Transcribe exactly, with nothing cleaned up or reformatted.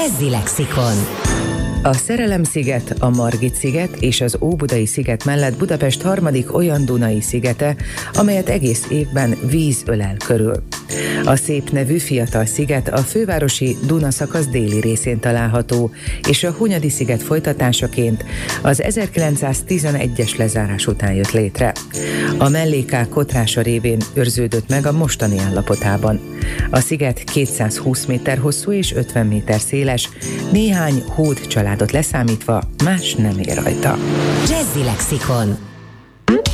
Jazzy Lexikon. A Szerelem-sziget, a Margit-sziget és az Óbudai-sziget mellett Budapest harmadik olyan dunai szigete, amelyet egész évben víz ölel körül. A Szép nevű fiatal sziget a fővárosi Duna szakasz déli részén található, és a Hunyadi-sziget folytatásaként az ezerkilencszáztizenegyes lezárás után jött létre. A mellékák kotrása révén őrződött meg a mostani állapotában. A sziget kétszázhúsz méter hosszú és ötven méter széles, néhány hód családot leszámítva más nem ér rajta. Jazzy Lexikon.